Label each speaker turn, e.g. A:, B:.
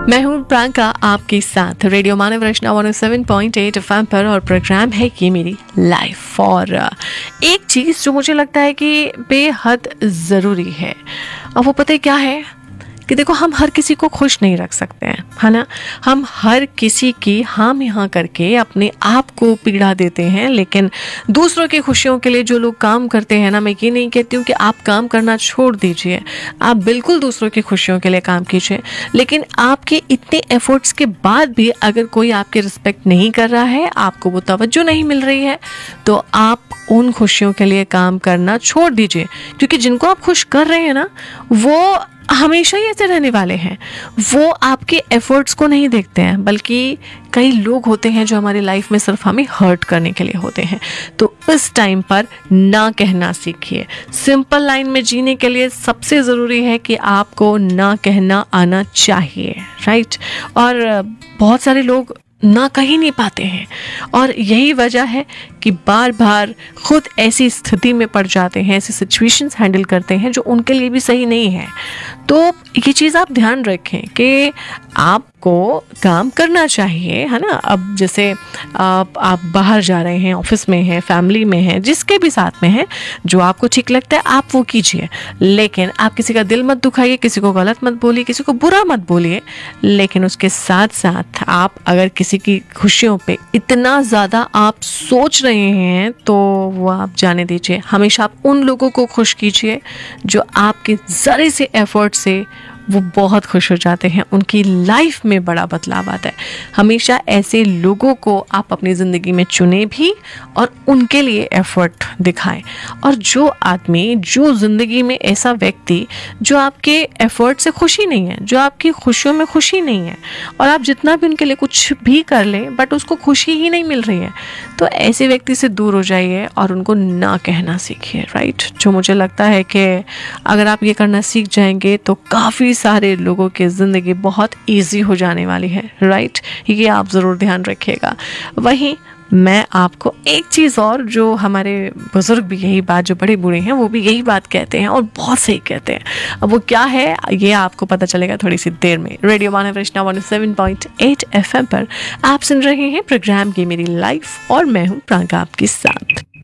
A: मैं हूँ प्रांका आपके साथ रेडियो मानव रचना 107.8 एफएम पर और प्रोग्राम है ये मेरी लाइफ। और एक चीज़ जो मुझे लगता है कि बेहद ज़रूरी है और वो पता है क्या है कि देखो हम हर किसी को खुश नहीं रख सकते हैं, है ना। हम हर किसी की हम यहाँ करके अपने आप को पीड़ा देते हैं, लेकिन दूसरों की खुशियों के लिए जो लोग काम करते हैं ना, मैं ये नहीं कहती हूँ कि आप काम करना छोड़ दीजिए, आप बिल्कुल दूसरों की खुशियों के लिए काम कीजिए, लेकिन आपके इतने एफर्ट्स के बाद भी अगर कोई आपकी रिस्पेक्ट नहीं कर रहा है, आपको वो तवज्जो नहीं मिल रही है, तो आप उन खुशियों के लिए काम करना छोड़ दीजिए। क्योंकि जिनको आप खुश कर रहे हैं ना, वो हमेशा ही ऐसे रहने वाले हैं। वो आपके एफर्ट्स को नहीं देखते हैं, बल्कि कई लोग होते हैं जो हमारी लाइफ में सिर्फ हमें हर्ट करने के लिए होते हैं। तो इस टाइम पर ना कहना सीखिए। सिंपल लाइन में जीने के लिए सबसे ज़रूरी है कि आपको ना कहना आना चाहिए, राइट। और बहुत सारे लोग ना कह ही नहीं पाते हैं और यही वजह है कि बार बार खुद ऐसी स्थिति में पड़ जाते हैं, ऐसी सिचुएशंस हैंडल करते हैं जो उनके लिए भी सही नहीं है। तो ये चीज़ आप ध्यान रखें कि आपको काम करना चाहिए, है ना। अब जैसे आप बाहर जा रहे हैं, ऑफिस में हैं, फैमिली में हैं, जिसके भी साथ में हैं, जो आपको ठीक लगता है आप वो कीजिए, लेकिन आप किसी का दिल मत दुखाइए, किसी को गलत मत बोलिए, किसी को बुरा मत बोलिए। लेकिन उसके साथ साथ आप अगर किसी की खुशियों पे इतना ज़्यादा आप सोच रहे हैं तो वो आप जाने दीजिए। हमेशा आप उन लोगों को खुश कीजिए जो आपके ज़रे से एफर्ट से वो बहुत खुश हो जाते हैं, उनकी लाइफ में बड़ा बदलाव आता है। हमेशा ऐसे लोगों को आप अपनी ज़िंदगी में चुने भी और उनके लिए एफर्ट दिखाएं। और जो आदमी, जो ज़िंदगी में ऐसा व्यक्ति जो आपके एफर्ट से खुशी नहीं है, जो आपकी खुशियों में खुशी नहीं है, और आप जितना भी उनके लिए कुछ भी कर लें बट उसको खुशी ही नहीं मिल रही है, तो ऐसे व्यक्ति से दूर हो जाइए और उनको ना कहना सीखिए, राइट। जो मुझे लगता है कि अगर आप ये करना सीख जाएंगे तो काफ़ी सारे लोगों की ज़िंदगी बहुत इजी हो जाने वाली है, राइट। ये आप ज़रूर ध्यान रखिएगा। वहीं मैं आपको एक चीज़ और, जो हमारे बुज़ुर्ग भी यही बात, जो बड़े बूढ़े हैं वो भी यही बात कहते हैं और बहुत सही कहते हैं। अब वो क्या है ये आपको पता चलेगा थोड़ी सी देर में। रेडियो मानव रचना 107.8 FM पर आप सुन रहे हैं प्रोग्राम की मेरी लाइफ और मैं हूँ प्रांका आपके साथ।